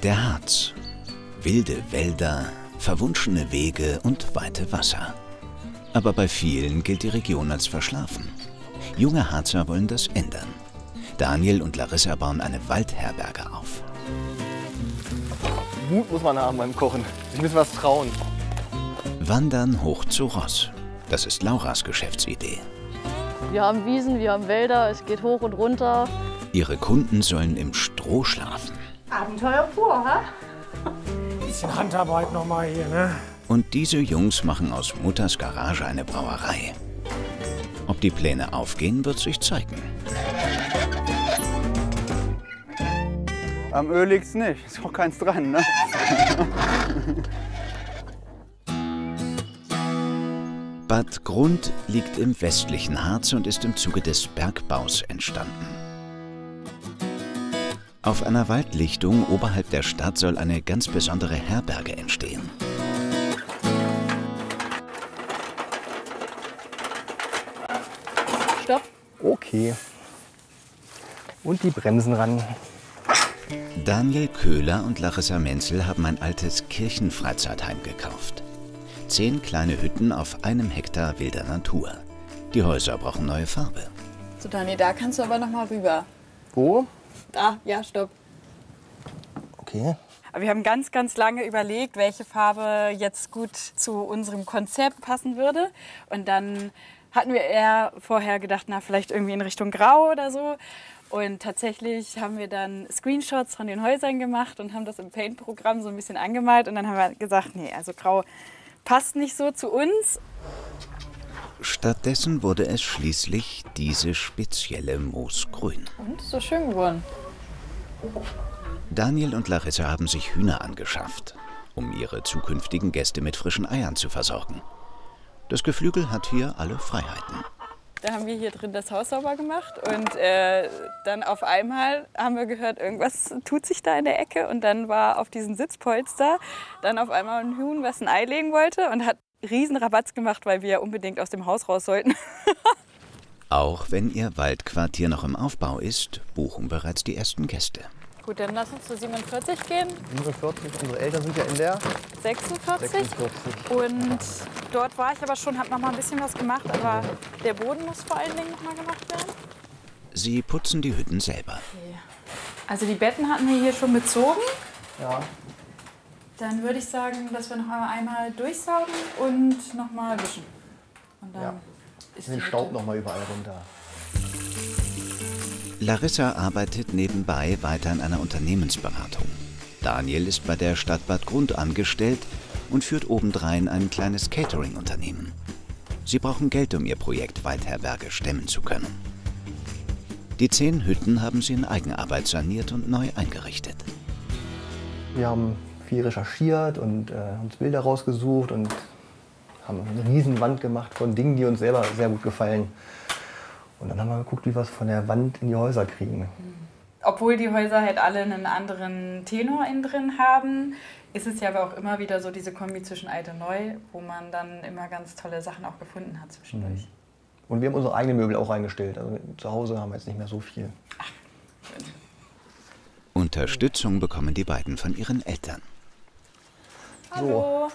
Der Harz. Wilde Wälder, verwunschene Wege und weite Wasser. Aber bei vielen gilt die Region als verschlafen. Junge Harzer wollen das ändern. Daniel und Larissa bauen eine Waldherberge auf. Mut muss man haben beim Kochen. Ich muss was trauen. Wandern hoch zu Ross. Das ist Lauras Geschäftsidee. Wir haben Wiesen, wir haben Wälder, es geht hoch und runter. Ihre Kunden sollen im Stroh schlafen. Abenteuer pur, ha? Bisschen Handarbeit nochmal hier, ne? Und diese Jungs machen aus Mutters Garage eine Brauerei. Ob die Pläne aufgehen, wird sich zeigen. Am Öl liegt's nicht. Ist auch keins dran, ne? Bad Grund liegt im westlichen Harz und ist im Zuge des Bergbaus entstanden. Auf einer Waldlichtung oberhalb der Stadt soll eine ganz besondere Herberge entstehen. Stopp. Okay. Und die Bremsen ran. Daniel Köhler und Larissa Menzel haben ein altes Kirchenfreizeitheim gekauft. 10 kleine Hütten auf einem Hektar wilder Natur. Die Häuser brauchen neue Farbe. So, Dani, da kannst du aber noch mal rüber. Wo? Da, ja, stopp. Okay. Aber wir haben ganz, ganz lange überlegt, welche Farbe jetzt gut zu unserem Konzept passen würde. Und dann hatten wir eher vorher gedacht, na, vielleicht irgendwie in Richtung Grau oder so. Und tatsächlich haben wir dann Screenshots von den Häusern gemacht und haben das im Paint-Programm so ein bisschen angemalt. Und dann haben wir gesagt, nee, also Grau passt nicht so zu uns. Stattdessen wurde es schließlich diese spezielle Moosgrün. Und ist so schön geworden. Daniel und Larissa haben sich Hühner angeschafft, um ihre zukünftigen Gäste mit frischen Eiern zu versorgen. Das Geflügel hat hier alle Freiheiten. Da haben wir hier drin das Haus sauber gemacht und dann auf einmal haben wir gehört, irgendwas tut sich da in der Ecke. Und dann war auf diesem Sitzpolster dann auf einmal ein Huhn, was ein Ei legen wollte und hat riesen Rabatz gemacht, weil wir ja unbedingt aus dem Haus raus sollten. Auch wenn ihr Waldquartier noch im Aufbau ist, buchen bereits die ersten Gäste. Gut, dann lass uns zu 47 gehen. 47, unsere Eltern sind ja in der 46. 46. Und dort war ich aber schon, habe noch mal ein bisschen was gemacht, aber der Boden muss vor allen Dingen noch mal gemacht werden. Sie putzen die Hütten selber. Okay. Also die Betten hatten wir hier schon bezogen. Ja. Dann würde ich sagen, dass wir noch einmal durchsaugen und noch mal wischen. Und dann ist Den die Staub Hütte. noch mal überall runter. Larissa arbeitet nebenbei weiter in einer Unternehmensberatung. Daniel ist bei der Stadt Bad Grund angestellt und führt obendrein ein kleines Catering-Unternehmen. Sie brauchen Geld, um ihr Projekt Waldherberge stemmen zu können. Die 10 Hütten haben sie in Eigenarbeit saniert und neu eingerichtet. Wir haben viel recherchiert und uns Bilder rausgesucht und haben eine Riesenwand gemacht von Dingen, die uns selber sehr gut gefallen. Und dann haben wir geguckt, wie wir es von der Wand in die Häuser kriegen. Obwohl die Häuser halt alle einen anderen Tenor innen drin haben, ist es ja aber auch immer wieder so diese Kombi zwischen alt und neu, wo man dann immer ganz tolle Sachen auch gefunden hat zwischendurch. Und wir haben unsere eigenen Möbel auch reingestellt. Also zu Hause haben wir jetzt nicht mehr so viel. Unterstützung bekommen die beiden von ihren Eltern. Hallo.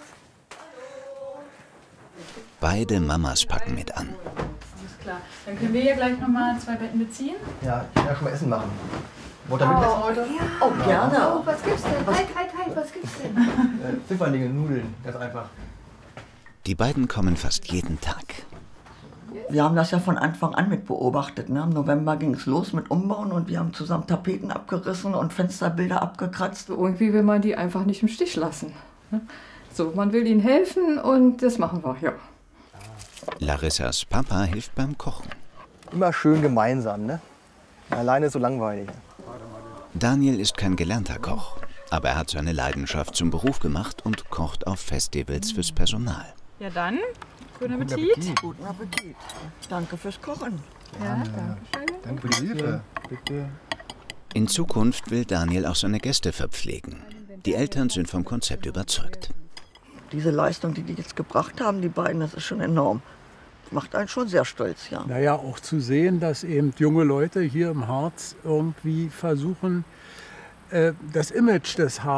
Beide Mamas packen mit an. Alles klar. Dann können wir hier gleich nochmal 2 Betten beziehen. Ja, ich kann ja schon mal Essen machen. Wollt ihr Mittagessen heute? Oh, gerne. Oh, was gibt's denn? Halt, was gibt's denn? Pfifferlinge, Nudeln, ganz einfach. Die beiden kommen fast jeden Tag. Wir haben das ja von Anfang an mit beobachtet. Ne? Im November ging es los mit Umbauen und wir haben zusammen Tapeten abgerissen und Fensterbilder abgekratzt. Irgendwie will man die einfach nicht im Stich lassen. ne? So, man will ihnen helfen und das machen wir, ja. Larissas Papa hilft beim Kochen. Immer schön gemeinsam, ne? Alleine ist so langweilig. Daniel ist kein gelernter Koch, aber er hat seine Leidenschaft zum Beruf gemacht und kocht auf Festivals fürs Personal. Ja dann, guten Appetit. Guten Appetit. Danke fürs Kochen. Ja, Danke für die Hilfe. Bitte. In Zukunft will Daniel auch seine Gäste verpflegen. Die Eltern sind vom Konzept überzeugt. Diese Leistung, die jetzt gebracht haben, die beiden, das ist schon enorm. Macht einen schon sehr stolz, ja. Naja, auch zu sehen, dass eben junge Leute hier im Harz irgendwie versuchen, das Image des Harz